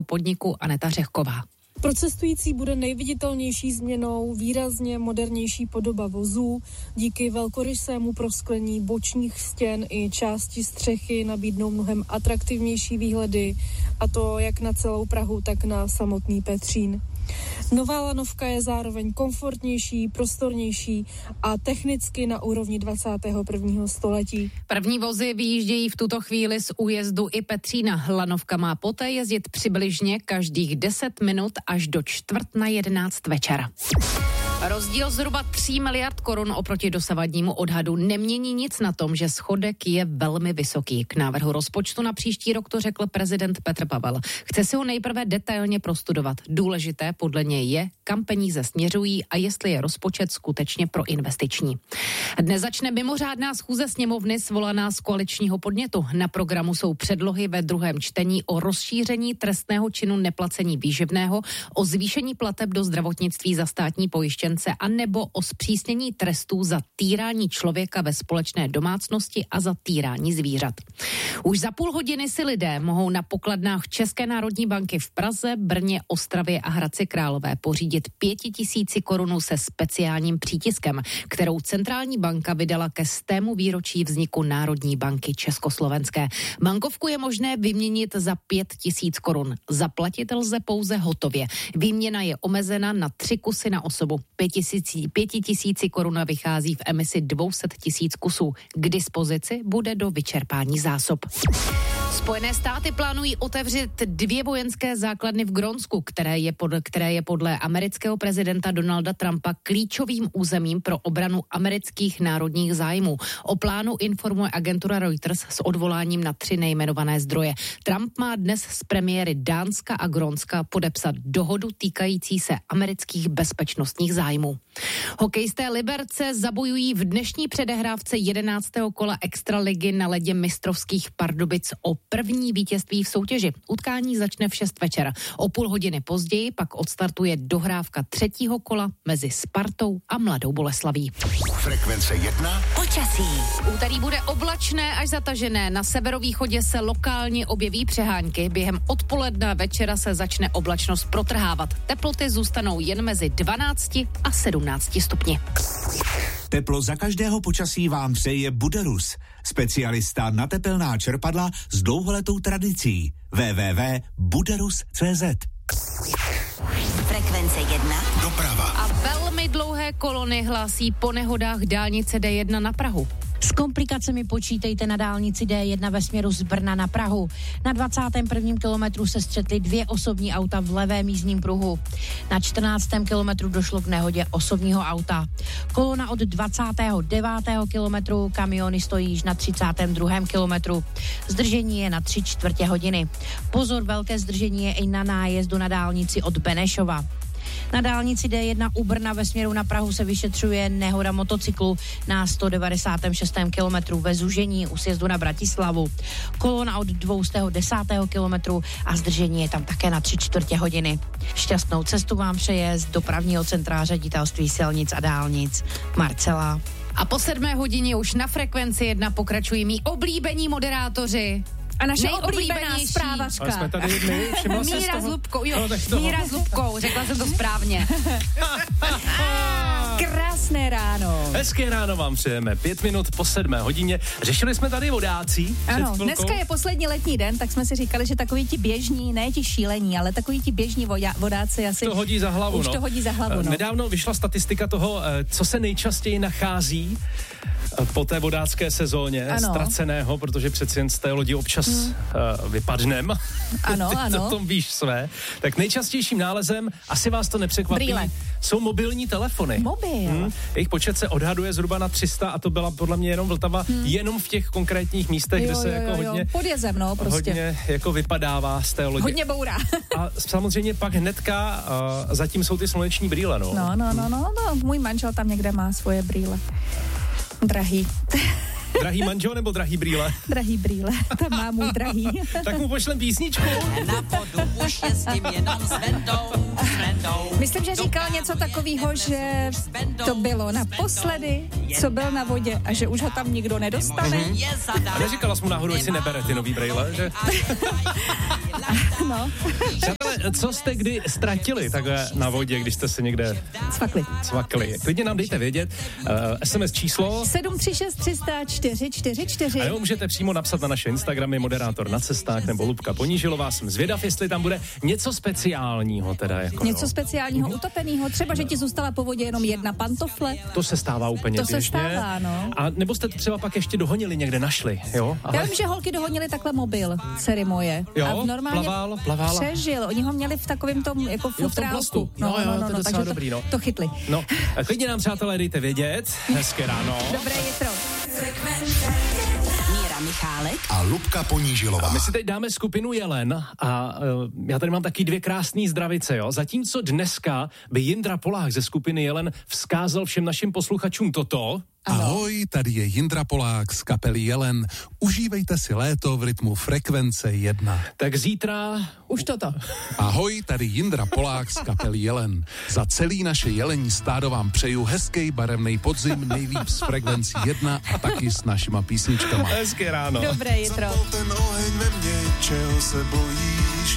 podniku Aneta Řehková. Pro cestující bude nejviditelnější změnou výrazně modernější podoba vozů. Díky velkorysému prosklení bočních stěn i části střechy nabídnou mnohem atraktivnější výhledy, a to jak na celou Prahu, tak na samotný Petřín. Nová lanovka je zároveň komfortnější, prostornější a technicky na úrovni 21. století. První vozy vyjíždějí v tuto chvíli z újezdu i Petřína. Lanovka má poté jezdit přibližně každých 10 minut až do 10:45 večera. Rozdíl zhruba 3 miliard korun oproti dosavadnímu odhadu nemění nic na tom, že schodek je velmi vysoký. K návrhu rozpočtu na příští rok to řekl prezident Petr Pavel. Chce si ho nejprve detailně prostudovat. Důležité podle něj je, kam peníze směřují a jestli je rozpočet skutečně proinvestiční. Dnes začne mimořádná schůze sněmovny svolaná z koaličního podnětu. Na programu jsou předlohy ve druhém čtení o rozšíření trestného činu neplacení výživného, o zvýšení plateb do zdravotnictví za státní pojištěnce a nebo o zpřísnění trestů za týrání člověka ve společné domácnosti a za týrání zvířat. Už za půl hodiny si lidé mohou na pokladnách České národní banky v Praze, Brně, Ostravě a Hradci Králové pořídit 5 000 korun se speciálním přítiskem, kterou centrální banka vydala ke 100. výročí vzniku Národní banky československé. Bankovku je možné vyměnit za 5 000 korun. Zaplatit lze pouze hotově. Výměna je omezena na 3 kusy na osobu. 5 000 korun vychází v emisi 200 000 kusů. K dispozici bude do vyčerpání zásob. Spojené státy plánují otevřít 2 vojenské základny v Grónsku, které je podle amerického prezidenta Donalda Trumpa klíčovým územím pro obranu amerických národních zájmů. O plánu informuje agentura Reuters s odvoláním na 3 nejmenované zdroje. Trump má dnes s premiéry Dánska a Grónska podepsat dohodu týkající se amerických bezpečnostních zájmů. Hokejisté Liberce zabojují v dnešní předehrávce 11. kola extraligy na ledě mistrovských Pardubic o první vítězství v soutěži. Utkání začne v 6 večera. O půl hodiny později pak odstartuje dohrávka 3. kola mezi Spartou a Mladou Boleslaví. Frekvence 1. Počasí. Úterý bude oblačné až zatažené. Na severovýchodě se lokálně objeví přehánky. Během odpoledne večera se začne oblačnost protrhávat. Teploty zůstanou jen mezi 12 a 17 stupni. Teplo za každého počasí vám přeje Buderus, specialista na tepelná čerpadla s dlouholetou tradicí. www.buderus.cz. Frekvence 1. Doprava. A velmi dlouhé kolony hlásí po nehodách dálnice D1 na Prahu. S komplikacemi počítejte na dálnici D1 ve směru z Brna na Prahu. Na 21. kilometru se střetly 2 osobní auta v levém jízdním pruhu. Na 14. kilometru došlo k nehodě osobního auta. Kolona od 29. kilometru, kamiony stojí již na 32. kilometru. Zdržení je na 3/4 hodiny. Pozor, velké zdržení je i na nájezdu na dálnici od Benešova. Na dálnici D1 u Brna ve směru na Prahu se vyšetřuje nehoda motocyklu na 196. kilometru ve zúžení u sjezdu na Bratislavu. Kolona od 210. kilometru a zdržení je tam také na 3/4 hodiny. Šťastnou cestu vám přeje z dopravního centra Ředitelství silnic a dálnic Marcela. A po 7 hodině už na Frekvenci 1 pokračují mí oblíbení moderátoři. A naše oblíbená zprávařka. Ale jsme tady my, všimla se z Míra toho? s Lubkou, jo, No, Míra s Lubkou, řekla jsem to správně. Krásné ráno. Hezké ráno vám přejeme, 5 minut po 7 hodině. Řešili jsme tady vodácí. Ano, dneska je poslední letní den, tak jsme si říkali, že takový ti běžní, ne ti šílení, ale takový ti běžní vodáci asi... To hodí za hlavu, Už to hodí za hlavu, no. Nedávno vyšla statistika toho, co se nejčastěji nachází po té vodácké sezóně ztraceného, protože přeci jen z té lodi občas vypadnem. Ano, Ty ano. o tom víš své. Tak nejčastějším nálezem, asi vás to nepřekvapí, Brýle. jsou mobilní telefony. Mobil. Jejich počet se odhaduje zhruba na 300 a to byla podle mě jenom Vltava, jenom v těch konkrétních místech, kde se jako hodně... Pod jezem, no, prostě. Hodně jako vypadává z té lodi. Hodně bourá. A samozřejmě pak hnedka zatím jsou ty sluneční brýle, no. No, můj manžel tam někde má svoje brýle. Drahý. Drahý manžel nebo drahý brýle? Drahý brýle, tam má můj drahý. Tak mu pošlem písničku. Na vodu už jezdím jenom s Vendou. Myslím, že říkal něco takového, že to bylo naposledy, co byl na vodě a že už ho tam nikdo nedostane. A neříkala jsi mu náhodou, jestli nebere ty nový brýle, že? No. Ale co jste kdy ztratili takhle na vodě, když jste se někde cvakli? Klidně nám dejte vědět. SMS číslo 736 300 444. A nebo můžete přímo napsat na naše Instagramy Moderátor na cestách nebo Lubka Ponížilová. Jsem zvědav, jestli tam bude něco speciálního teda. Jako, něco speciálního, utopeného. Třeba, že ti zůstala po vodě jenom jedna pantofle. To se stává úplně běžně. To se stává, no. A nebo jste to třeba pak ještě dohonili, někde našli, jo? Ale... Já vím, že holky dohonily takhle mobil, dcery moje. Jo, a normálně plaval. Přežil. Oni ho měli v takovém tom jako futrálku. No, to je docela dobrý, no. To chytli. No, klidně nám, přátelé, dejte vědět. Hezké ráno. Dobré jitro. Míra Michálek a Lubka Ponížilová. A my si teď dáme skupinu Jelen a já tady mám taky 2 krásný zdravice, jo. Zatímco dneska by Jindra Polák ze skupiny Jelen vzkázal všem našim posluchačům toto. Ahoj, tady je Jindra Polák z kapely Jelen. Užívejte si léto v rytmu frekvence 1. Tak zítra... Už toto. Ahoj, tady Jindra Polák z kapely Jelen. Za celý naše jelení stádo vám přeju hezký barevný podzim, nejlíp z frekvencí 1 a taky s našima písničkama. Hezké ráno. Dobré jitro. Ten oheň ve mně, čeho se bojíš?